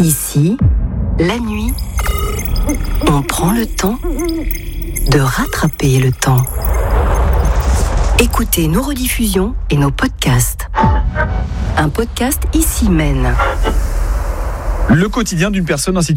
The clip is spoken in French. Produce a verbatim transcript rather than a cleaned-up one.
Ici, la nuit, on prend le temps de rattraper le temps. Écoutez nos rediffusions et nos podcasts. Un podcast Ici Mène. Le quotidien d'une personne en situation